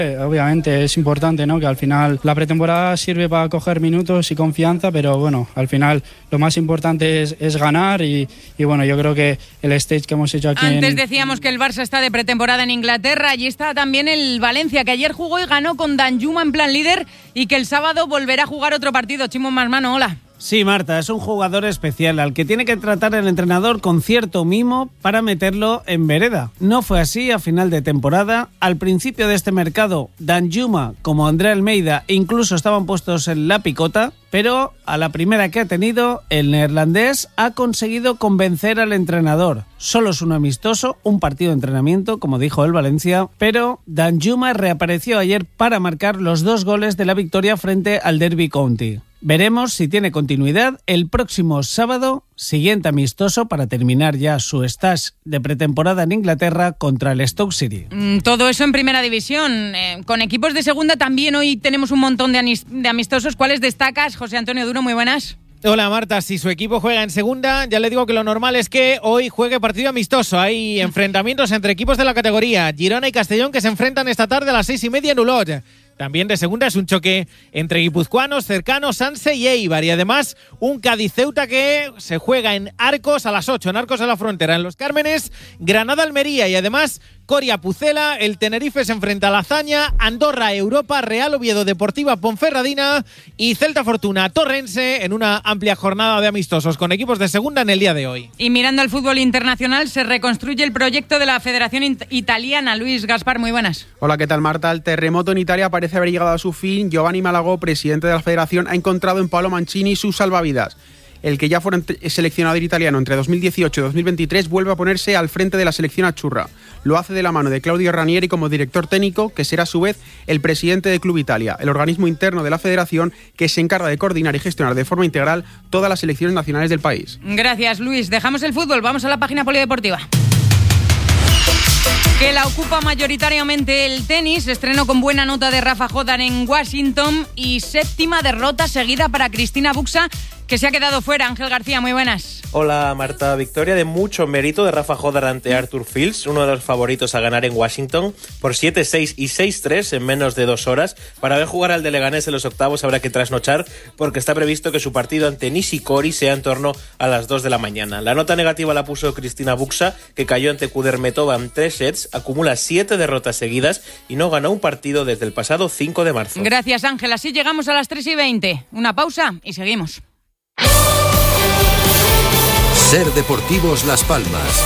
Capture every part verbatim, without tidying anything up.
Obviamente es importante, ¿no? Que al final la pretemporada sirve para coger minutos y confianza, pero bueno, al final lo más importante es, es ganar y, y bueno, yo creo que el stage que hemos hecho aquí... Antes en... decíamos que el Barça está de pretemporada en Inglaterra, allí está también el Valencia, que ayer jugó y ganó con Danjuma en plan líder y que el sábado volverá a jugar otro partido. Chimo Masmano, hola. Sí, Marta, es un jugador especial al que tiene que tratar el entrenador con cierto mimo para meterlo en vereda. No fue así a final de temporada. Al principio de este mercado, Danjuma como André Almeida incluso estaban puestos en la picota, pero a la primera que ha tenido, el neerlandés ha conseguido convencer al entrenador. Solo es un amistoso, un partido de entrenamiento, como dijo el Valencia, pero Danjuma reapareció ayer para marcar los dos goles de la victoria frente al Derby County. Veremos si tiene continuidad el próximo sábado, siguiente amistoso para terminar ya su stage de pretemporada en Inglaterra contra el Stoke City. Todo eso en primera división. Eh, con equipos de segunda también hoy tenemos un montón de, anis- de amistosos. ¿Cuáles destacas? José Antonio Duro, muy buenas. Hola Marta, si su equipo juega en segunda, ya le digo que lo normal es que hoy juegue partido amistoso. Hay enfrentamientos entre equipos de la categoría. Girona y Castellón que se enfrentan esta tarde a las seis y media en Olot. También de segunda es un choque entre guipuzcoanos, cercanos, Sanse y Eibar. Y además un Cádiz-Ceuta que se juega en Arcos a las ocho, en Arcos de la Frontera. En Los Cármenes, Granada-Almería y además Coria-Pucela. El Tenerife se enfrenta a la Hazaña, Andorra-Europa, Real Oviedo Deportiva-Ponferradina y Celta-Fortuna-Torrense en una amplia jornada de amistosos con equipos de segunda en el día de hoy. Y mirando al fútbol internacional, se reconstruye el proyecto de la Federación It- Italiana. Luis Gaspar, muy buenas. Hola, ¿qué tal, Marta? El terremoto en Italia parece haber llegado a su fin. Giovanni Malagò, presidente de la Federación, ha encontrado en Paolo Mancini su salvavidas. El que ya fuera seleccionador italiano entre dos mil dieciocho y dos mil veintitrés vuelve a ponerse al frente de la selección azzurra. Lo hace de la mano de Claudio Ranieri como director técnico, que será a su vez el presidente de Club Italia, el organismo interno de la federación que se encarga de coordinar y gestionar de forma integral todas las selecciones nacionales del país. Gracias, Luis. Dejamos el fútbol, vamos a la página polideportiva. Que la ocupa mayoritariamente el tenis. Estrenó con buena nota de Rafa Jodar en Washington y séptima derrota seguida para Cristina Buxa, que se ha quedado fuera. Ángel García, muy buenas. Hola Marta, victoria de mucho mérito de Rafa Jodar ante Arthur Fils, uno de los favoritos a ganar en Washington, por siete seis y seis tres en menos de dos horas. Para ver jugar al de Leganés en los octavos habrá que trasnochar porque está previsto que su partido ante Nishikori sea en torno a las dos de la mañana. La nota negativa la puso Cristina Buxa, que cayó ante Kudermetova en tres sets, acumula siete derrotas seguidas y no ganó un partido desde el pasado cinco de marzo. Gracias, Ángel. Así llegamos a las tres y veinte. Una pausa y seguimos. Ser Deportivos Las Palmas.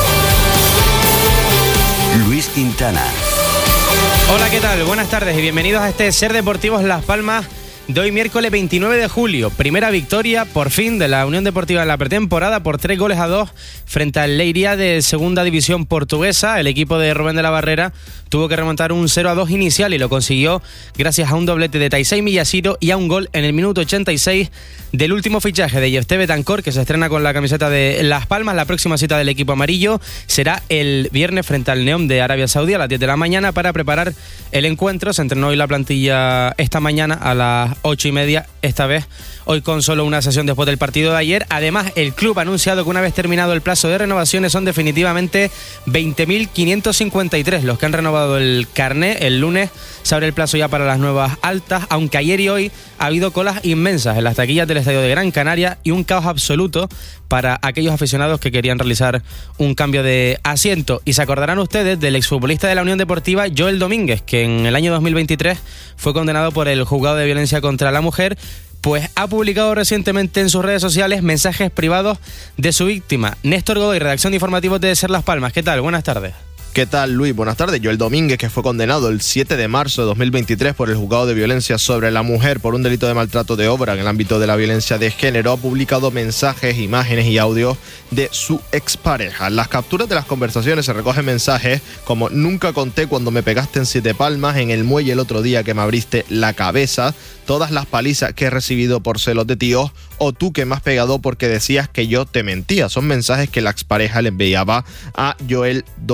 Luis Quintana. Hola, ¿qué tal? Buenas tardes y bienvenidos a este Ser Deportivos Las Palmas de hoy miércoles veintinueve de julio. Primera victoria, por fin, de la Unión Deportiva en la pretemporada por tres goles a dos frente al Leiria de segunda división portuguesa. El equipo de Rubén de la Barrera tuvo que remontar un cero a dos inicial y lo consiguió gracias a un doblete de Taisei Miyashiro y a un gol en el minuto ochenta y seis del último fichaje de Jefté Betancourt, que se estrena con la camiseta de Las Palmas. La próxima cita del equipo amarillo será el viernes frente al Neom de Arabia Saudí a las diez de la mañana para preparar el encuentro. Se entrenó hoy la plantilla esta mañana a las ocho y media, esta vez hoy con solo una sesión después del partido de ayer. Además, el club ha anunciado que una vez terminado el plazo de renovaciones son definitivamente veinte mil quinientos cincuenta y tres los que han renovado el carné. El lunes se abre el plazo ya para las nuevas altas, aunque ayer y hoy ha habido colas inmensas en las taquillas del estadio de Gran Canaria y un caos absoluto para aquellos aficionados que querían realizar un cambio de asiento. Y se acordarán ustedes del exfutbolista de la Unión Deportiva, Joel Domínguez, que en el año dos mil veintitrés fue condenado por el juzgado de violencia contra la mujer, pues ha publicado recientemente en sus redes sociales mensajes privados de su víctima. Néstor Godoy, redacción de informativos de Ser Las Palmas. ¿Qué tal? Buenas tardes. ¿Qué tal, Luis? Buenas tardes. Joel Domínguez, que fue condenado el siete de marzo de dos mil veintitrés por el juzgado de violencia sobre la mujer por un delito de maltrato de obra en el ámbito de la violencia de género, ha publicado mensajes, imágenes y audios de su expareja. En las capturas de las conversaciones se recogen mensajes como: nunca conté cuando me pegaste en Siete Palmas, en el muelle el otro día que me abriste la cabeza, todas las palizas que he recibido por celos de tíos, o tú que me has pegado porque decías que yo te mentía. Son mensajes que la expareja le enviaba a Joel Domínguez.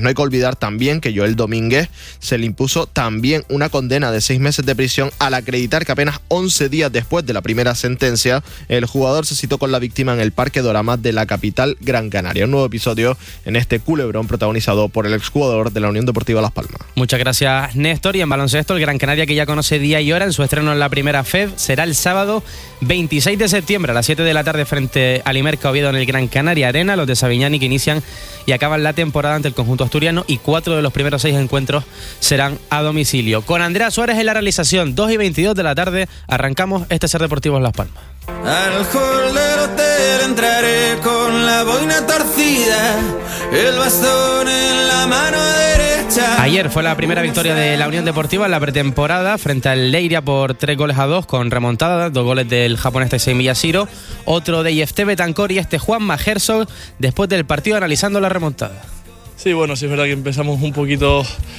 No hay que olvidar también que Joel Domínguez se le impuso también una condena de seis meses de prisión al acreditar que apenas once días después de la primera sentencia, el jugador se citó con la víctima en el Parque Doramat de la capital Gran Canaria. Un nuevo episodio en este culebrón protagonizado por el exjugador de la Unión Deportiva Las Palmas. Muchas gracias, Néstor. Y en baloncesto, el Gran Canaria, que ya conoce día y hora en su estreno en la primera F E D, será el sábado veintiséis de septiembre a las siete de la tarde frente al Imerca Oviedo en el Gran Canaria Arena. Los de Savignani, que inician y acaban la temporada ante el conjunto asturiano, y cuatro de los primeros seis encuentros serán a domicilio. Con Andrea Suárez en la realización, dos y veintidós de la tarde, arrancamos este Ser Deportivos Las Palmas. Al hall del hotel entraré con la boina torcida, el bastón en la mano derecha. Ayer fue la primera victoria de la Unión Deportiva en la pretemporada frente al Leiria por tres goles a dos con remontada, dos goles del japonés Taisei Miyashiro, otro de Yefté Betancor y este Juanma Herzog después del partido analizando la remontada. Sí, bueno, sí es verdad que empezamos un poquito,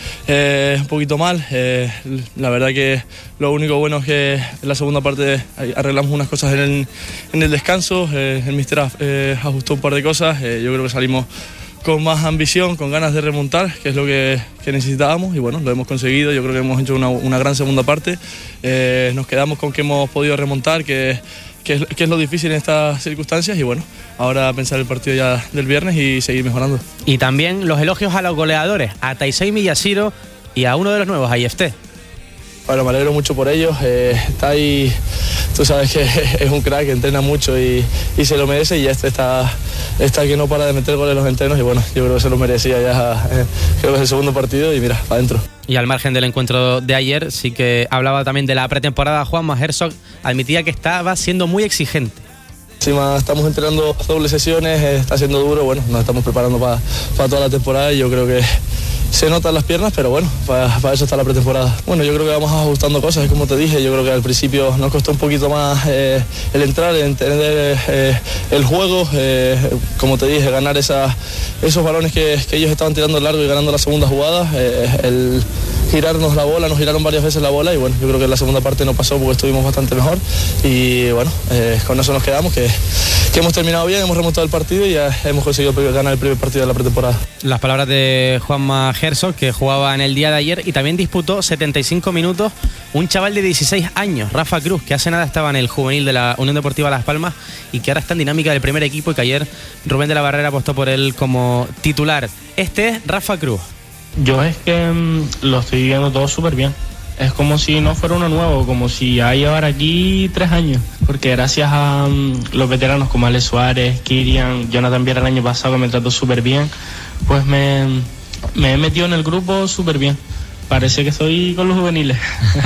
eh, un poquito mal. Eh, la verdad que lo único bueno es que en la segunda parte arreglamos unas cosas en el, en el descanso. Eh, el míster eh, ajustó un par de cosas. Eh, yo creo que salimos con más ambición, con ganas de remontar, que es lo que, que necesitábamos, y bueno, lo hemos conseguido. Yo creo que hemos hecho una, una gran segunda parte. Eh, nos quedamos con que hemos podido remontar, que Que es, que es lo difícil en estas circunstancias, y bueno, ahora pensar el partido ya del viernes y seguir mejorando. Y también los elogios a los goleadores, a Taisei Miyashiro y a uno de los nuevos, a Yefté. Bueno, me alegro mucho por ellos. Eh, está ahí, tú sabes que es un crack, entrena mucho y, y se lo merece, y ya este está, está que no para de meter goles en los entrenos, y bueno, yo creo que se lo merecía ya, eh, creo que es el segundo partido, y mira, para adentro. Y al margen del encuentro de ayer, sí que hablaba también de la pretemporada. Juanma Herzog admitía que estaba siendo muy exigente. Encima estamos entrenando dobles sesiones, eh, está siendo duro, bueno, nos estamos preparando para pa toda la temporada, y yo creo que se notan las piernas, pero bueno, para pa eso está la pretemporada. Bueno, yo creo que vamos ajustando cosas, como te dije, yo creo que al principio nos costó un poquito más eh, el entrar, el entender eh, el juego, eh, como te dije, ganar esa, esos balones que, que ellos estaban tirando largo y ganando la segunda jugada, eh, el girarnos la bola, nos giraron varias veces la bola, y bueno, yo creo que en la segunda parte no pasó porque estuvimos bastante mejor, y bueno, eh, con eso nos quedamos, que, que hemos terminado bien, hemos remontado el partido y ya hemos conseguido ganar el primer partido de la pretemporada. Las palabras de Juanma Herzog, que jugaba en el día de ayer y también disputó setenta y cinco minutos un chaval de dieciséis años, Rafa Cruz, que hace nada estaba en el juvenil de la Unión Deportiva Las Palmas y que ahora está en dinámica del primer equipo, y que ayer Rubén de la Barrera apostó por él como titular. Este es Rafa Cruz. Yo es que mmm, lo estoy viendo todo súper bien. Es como si no fuera uno nuevo, como si ya llevara aquí tres años. Porque gracias a um, los veteranos como Alex Suárez, Kirian, Jonathan Viera el año pasado, que me trató súper bien, pues me, me he metido en el grupo súper bien. Parece que estoy con los juveniles.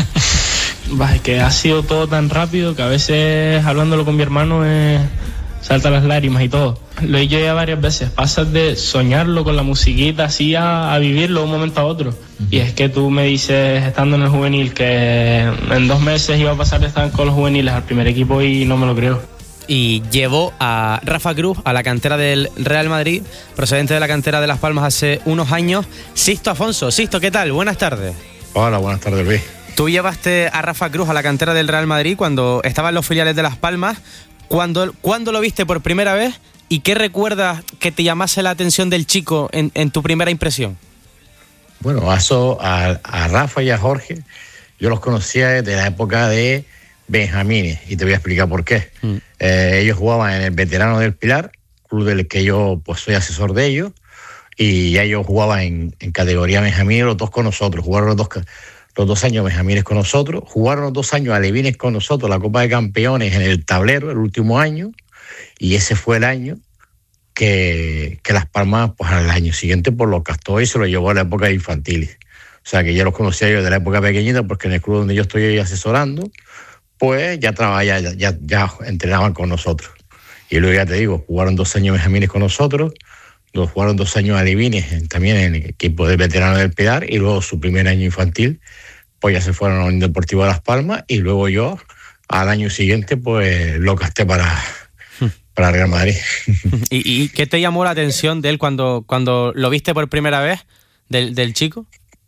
Es que ha sido todo tan rápido que a veces, hablándolo con mi hermano, eh, salta las lágrimas y todo. Lo he dicho ya varias veces, pasas de soñarlo con la musiquita así a, a vivirlo de un momento a otro. Uh-huh. Y es que tú me dices, estando en el juvenil, que en dos meses iba a pasar de estar con los juveniles al primer equipo, y no me lo creo. Y llevó a Rafa Cruz a la cantera del Real Madrid, procedente de la cantera de Las Palmas hace unos años, Sisto Afonso. Sisto, ¿qué tal? Buenas tardes. Hola, buenas tardes, Luis. Tú llevaste a Rafa Cruz a la cantera del Real Madrid cuando estaba en los filiales de Las Palmas. ¿Cuándo, ¿Cuándo lo viste por primera vez? ¿Y qué recuerdas que te llamase la atención del chico en, en tu primera impresión? Bueno, a, eso, a, a Rafa y a Jorge yo los conocía desde la época de Benjamines, y te voy a explicar por qué. Mm. Eh, ellos jugaban en el Veterano del Pilar, club del que yo pues soy asesor de ellos, y ya ellos jugaban en, en categoría Benjamines, los dos con nosotros, jugaron los dos, los dos años Benjamines con nosotros, jugaron los dos años Alevines con nosotros, la Copa de Campeones en el tablero, el último año, y ese fue el año que, que Las Palmas, pues al año siguiente, pues lo castó y se lo llevó a la época de infantiles. O sea, que ya los conocía yo de la época pequeñita, porque en el club donde yo estoy asesorando, pues ya, ya, ya, ya entrenaban con nosotros. Y luego ya te digo, jugaron dos años Benjamines con nosotros, dos, jugaron dos años Alevines también en el equipo de Veterano del Pilar, y luego su primer año infantil, pues ya se fueron a la Unión Deportiva de Las Palmas, y luego yo, al año siguiente, pues lo casté para... para Real Madrid. ¿Y, ¿Y qué te llamó la atención de él cuando, cuando lo viste por primera vez, del, del chico?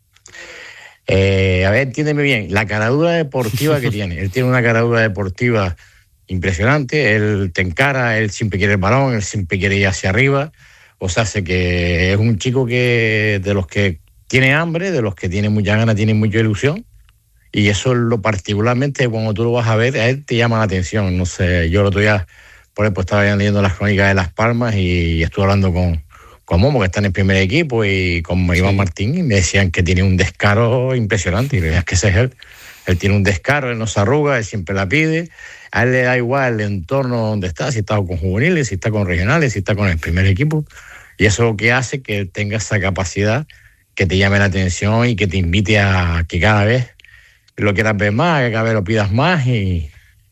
Eh, a ver, entiéndeme bien, la caradura deportiva que tiene. Él tiene una caradura deportiva impresionante, él te encara, él siempre quiere el balón, él siempre quiere ir hacia arriba. O sea, sé que es un chico que de los que tiene hambre, de los que tiene mucha ganas, tiene mucha ilusión. Y eso lo particularmente cuando tú lo vas a ver, a él te llama la atención. No sé, yo el otro día, por ejemplo, estaba leyendo las crónicas de Las Palmas y estuve hablando con, con Momo, que está en el primer equipo, y con Iván sí. Martín, y me decían que tiene un descaro impresionante. Y le decían que ese es él. Él tiene un descaro, él no se arruga, él siempre la pide. A él le da igual el entorno donde está, si está con juveniles, si está con regionales, si está con el primer equipo. Y eso es lo que hace que él tenga esa capacidad que te llame la atención y que te invite a que cada vez lo quieras ver más, que cada vez lo pidas más. Y,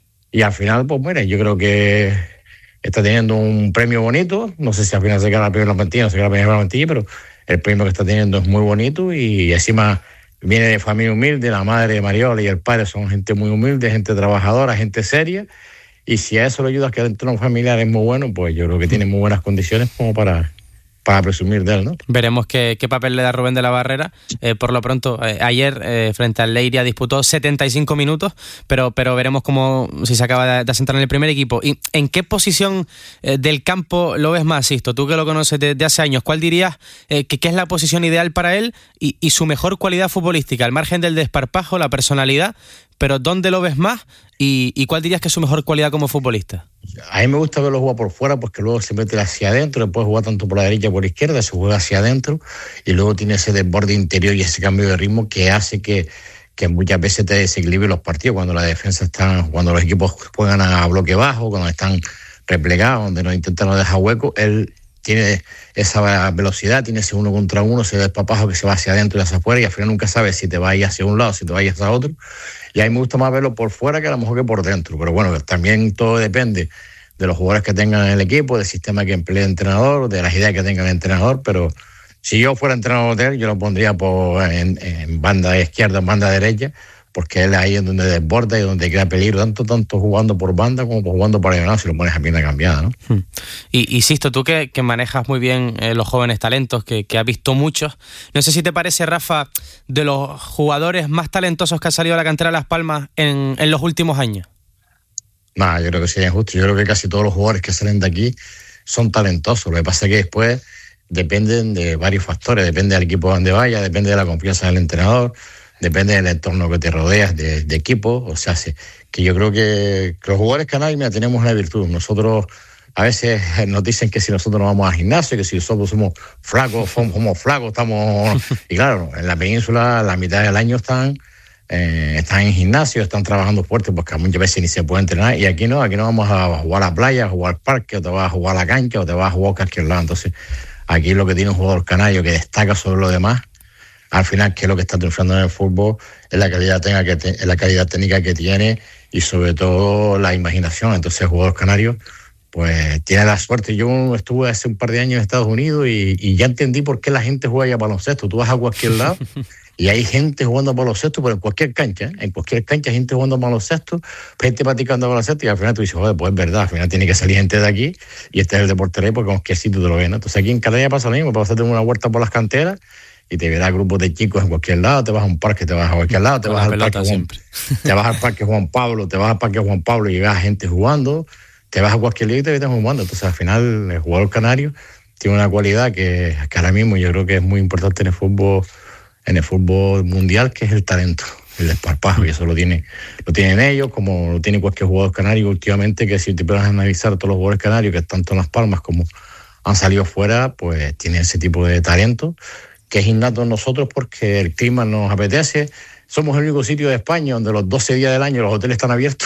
y al final, pues mira, yo creo que está teniendo un premio bonito. No sé si al final se queda la primera plantilla, no se queda la primera plantilla, pero el premio que está teniendo es muy bonito y encima viene de familia humilde, la madre de Mariola y el padre son gente muy humilde, gente trabajadora, gente seria, y si a eso le ayudas que el entorno familiar es muy bueno, pues yo creo que tiene muy buenas condiciones como para, para presumir de él, ¿no? Veremos qué, qué papel le da Rubén de la Barrera. Eh, por lo pronto, eh, ayer eh, frente al Leiria disputó setenta y cinco minutos, pero, pero veremos cómo si se acaba de, de asentar en el primer equipo. ¿Y en qué posición eh, del campo lo ves más, Sisto? Tú que lo conoces desde de hace años, ¿cuál dirías eh, que, que es la posición ideal para él y, y su mejor cualidad futbolística, al margen del desparpajo, la personalidad? Pero ¿dónde lo ves más y, y cuál dirías que es su mejor cualidad como futbolista? A mí me gusta verlo jugar por fuera porque luego se mete hacia adentro, después juega tanto por la derecha como por la izquierda, se juega hacia adentro y luego tiene ese desborde interior y ese cambio de ritmo que hace que, que muchas veces te desequilibre los partidos cuando la defensa está, cuando los equipos juegan a bloque bajo, cuando están replegados, donde no intentan no dejar hueco. Él tiene esa velocidad, tiene ese uno contra uno, ese despapajo que se va hacia adentro y hacia afuera y al final nunca sabes si te va a ir hacia un lado, si te va a ir hacia otro. Y a mí me gusta más verlo por fuera que a lo mejor que por dentro. Pero bueno, también todo depende de los jugadores que tengan en el equipo, del sistema que emplee el entrenador, de las ideas que tenga el entrenador. Pero si yo fuera entrenador de él, yo lo pondría por, en, en banda izquierda, en banda derecha, porque él ahí es donde desborda y donde crea peligro, tanto tanto jugando por banda como jugando por diagonal, si lo pones a pierna cambiada, ¿no? Y, y Sisto, tú que, que manejas muy bien eh, los jóvenes talentos, que, que has visto muchos, no sé si te parece, Rafa, de los jugadores más talentosos que ha salido a la cantera de Las Palmas en, en los últimos años. No, yo creo que sería injusto. Yo creo que casi todos los jugadores que salen de aquí son talentosos. Lo que pasa es que después dependen de varios factores, depende del equipo donde vaya, depende de la confianza del entrenador, depende del entorno que te rodeas de, de equipo. O sea, que yo creo que, que los jugadores canarios, mira, tenemos una virtud. Nosotros a veces nos dicen que si nosotros no vamos al gimnasio, que si nosotros somos flacos, somos, somos flacos, estamos... Y claro, en la península la mitad del año están, eh, están en gimnasio, están trabajando fuerte porque muchas veces ni se puede entrenar. Y aquí no, aquí no vamos a jugar a la playa, a jugar al parque, o te vas a jugar a la cancha, o te vas a jugar a cualquier lado. Entonces, aquí lo que tiene un jugador canario que destaca sobre los demás, al final, que es lo que está triunfando en el fútbol, es la calidad técnica que, te, es la calidad técnica que tiene y sobre todo la imaginación. Entonces el jugador canario pues tiene la suerte. Yo estuve hace un par de años en Estados Unidos y, y ya entendí por qué la gente juega ya baloncesto. Tú vas a cualquier lado y hay gente jugando baloncesto, pero en cualquier cancha, ¿eh? En cualquier cancha hay gente jugando baloncesto, gente practicando baloncesto y al final tú dices, joder, pues es verdad, al final tiene que salir gente de aquí y este es el deporte rey porque en cualquier sitio te lo ven, ¿no? Entonces aquí en Canarias pasa lo mismo, vas a hacer una vuelta por las canteras y te verás grupos de chicos en cualquier lado, te vas a un parque, te vas a cualquier lado, te vas al parque Juan, te vas al parque Juan Pablo, te vas al parque Juan Pablo y ves a gente jugando, te vas a cualquier lado y te ves jugando. Entonces al final el jugador canario tiene una cualidad que, que ahora mismo yo creo que es muy importante en el fútbol, en el fútbol mundial, que es el talento, el desparpajo, y eso lo tiene, lo tienen ellos, como lo tiene cualquier jugador canario últimamente, que si te puedes analizar a todos los jugadores canarios que tanto en Las Palmas como han salido fuera, pues tienen ese tipo de talento que es innato en nosotros porque el clima nos apetece. Somos el único sitio de España donde los doce días del año los hoteles están abiertos.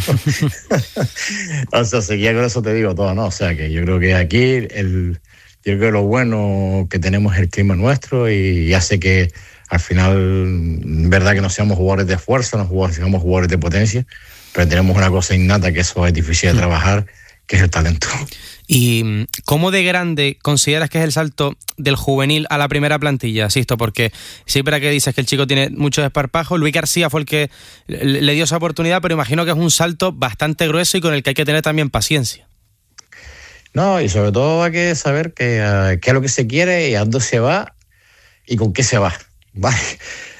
O sea, seguía con eso te digo todo, ¿no? O sea, que yo creo que aquí el, yo creo que lo bueno que tenemos es el clima nuestro y, y hace que al final, en verdad que no seamos jugadores de fuerza, no seamos jugadores de potencia, pero tenemos una cosa innata que eso es difícil de trabajar, que es el talento. ¿Y cómo de grande consideras que es el salto del juvenil a la primera plantilla, Sisto? Porque siempre que dices que el chico tiene mucho desparpajo, Luis García fue el que le dio esa oportunidad, pero imagino que es un salto bastante grueso y con el que hay que tener también paciencia. No, y sobre todo hay que saber qué uh, es lo que se quiere y a dónde se va y con qué se va. Vale.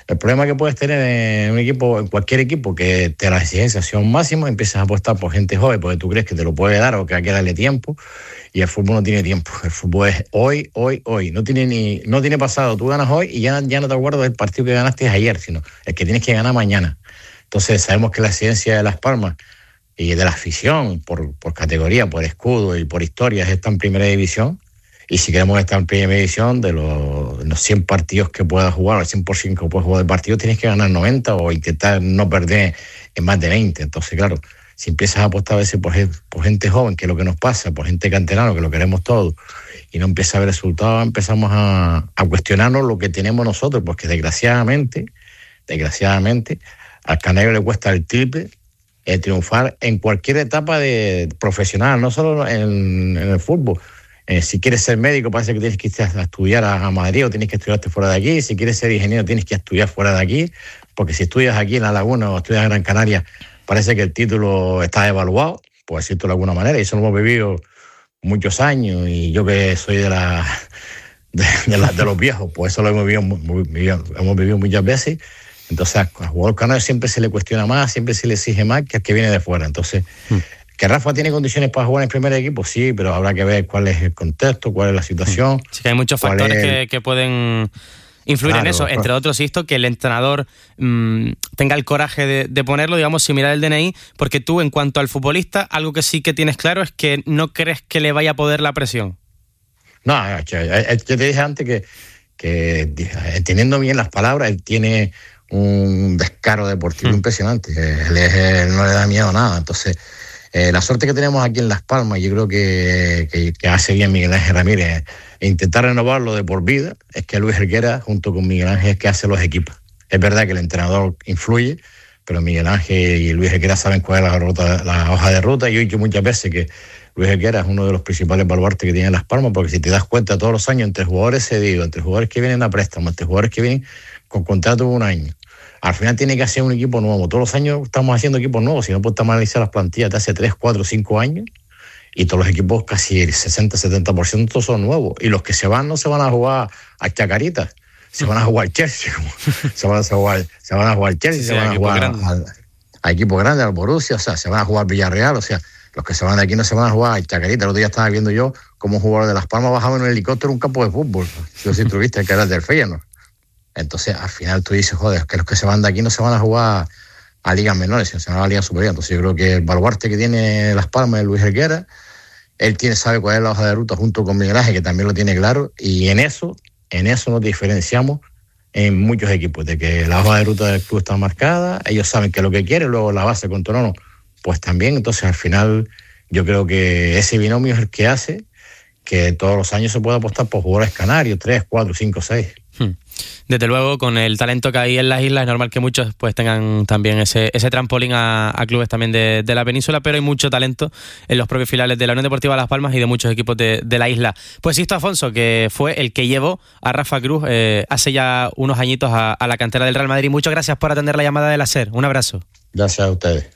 El problema que puedes tener en un equipo, en cualquier equipo, que te la exigencia sea un máximo, empiezas a apostar por gente joven porque tú crees que te lo puede dar o que hay que darle tiempo, y el fútbol no tiene tiempo. El fútbol es hoy, hoy, hoy. No tiene ni no tiene pasado. Tú ganas hoy y ya, ya no te acuerdas del partido que ganaste ayer, sino el que tienes que ganar mañana. Entonces sabemos que la exigencia de Las Palmas y de la afición, por, por categoría, por escudo y por historias, está en primera división. Y si queremos estar en primera división, de los, los cien partidos que puedas jugar, o el cien por ciento que puedes jugar de partido, tienes que ganar noventa o intentar no perder en más de veinte. Entonces, claro, si empiezas a apostar a veces por, por gente joven, que es lo que nos pasa, por gente canterano, que lo queremos todo, y no empieza a ver resultados, empezamos a, a cuestionarnos lo que tenemos nosotros, porque desgraciadamente, desgraciadamente, al Canario le cuesta el triple eh, triunfar en cualquier etapa de profesional, no solo en, en el fútbol. Eh, si quieres ser médico, parece que tienes que ir a estudiar a, a Madrid o tienes que estudiarte fuera de aquí. Si quieres ser ingeniero, tienes que estudiar fuera de aquí, porque si estudias aquí en La Laguna o estudias en Gran Canaria, parece que el título está evaluado, por decirlo de alguna manera, y eso lo hemos vivido muchos años, y yo que soy de la de, de, la, de los viejos, pues eso lo hemos vivido, muy, muy, hemos vivido muchas veces. Entonces al jugador canario siempre se le cuestiona más, siempre se le exige más que al que viene de fuera. Entonces... Hmm. ¿Que Rafa tiene condiciones para jugar en el primer equipo? Sí, pero habrá que ver cuál es el contexto, cuál es la situación. Sí, que hay muchos factores es... que, que pueden influir claro, en eso. Entre otros, insisto, que el entrenador mmm, tenga el coraje de, de ponerlo, digamos, sin mirar el D N I, porque tú, en cuanto al futbolista, algo que sí que tienes claro es que no crees que le vaya a poder la presión. No, yo, yo te dije antes que, que, entendiendo bien las palabras, él tiene un descaro deportivo mm. impresionante. Él, él no le da miedo a nada, entonces... Eh, la suerte que tenemos aquí en Las Palmas, yo creo que, que, que hace bien Miguel Ángel Ramírez, e intentar renovarlo de por vida, es que Luis Helguera, junto con Miguel Ángel, es que hace los equipos. Es verdad que el entrenador influye, pero Miguel Ángel y Luis Helguera saben cuál es la, ruta, la hoja de ruta. Yo he dicho muchas veces que Luis Helguera es uno de los principales baluartes que tiene Las Palmas, porque si te das cuenta, todos los años, entre jugadores cedidos, entre jugadores que vienen a préstamo, entre jugadores que vienen con contrato de un año, al final tiene que hacer un equipo nuevo. Todos los años estamos haciendo equipos nuevos. Si no, podemos analizar las plantillas de hace tres, cuatro, cinco años, y todos los equipos, casi el sesenta, setenta por ciento son nuevos. Y los que se van no se van a jugar a Chacaritas, se van a jugar Chelsea. se, van a jugar, se van a jugar Chelsea, sí, se van a jugar al, a equipos grandes, al Borussia, o sea, se van a jugar Villarreal. O sea, los que se van de aquí no se van a jugar a Chacaritas. El otro día estaba viendo yo cómo un jugador de Las Palmas bajaba en un helicóptero en un campo de fútbol. Si lo si tuviste, que era el del Feyenoord. Entonces, al final tú dices, joder, que los que se van de aquí no se van a jugar a ligas menores, sino se van a la liga superior. Entonces yo creo que el baluarte que tiene Las Palmas es Luis Helguera. Él tiene, sabe cuál es la hoja de ruta junto con Miguel Ángel, que también lo tiene claro, y en eso, en eso nos diferenciamos en muchos equipos, de que la hoja de ruta del club está marcada, ellos saben que es lo que quieren, luego la base con Tonono, pues también. Entonces al final yo creo que ese binomio es el que hace que todos los años se pueda apostar por jugadores canarios, tres, cuatro, cinco, seis. Desde luego, con el talento que hay en las islas, es normal que muchos pues tengan también ese, ese trampolín a, a clubes también de, de la península, pero hay mucho talento en los propios filiales de la Unión Deportiva Las Palmas y de muchos equipos de, de la isla. Pues Sisto Afonso, que fue el que llevó a Rafa Cruz eh, hace ya unos añitos a, a la cantera del Real Madrid. Muchas gracias por atender la llamada de la SER. Un abrazo. Gracias a ustedes.